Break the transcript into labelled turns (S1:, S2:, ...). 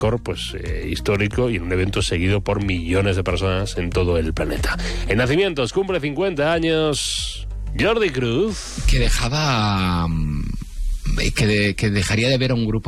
S1: récord pues histórico y un evento seguido por millones de personas en todo el planeta. En nacimientos cumple 50 años Jordi Cruz.
S2: Que dejaba... que dejaría de ver a un grupo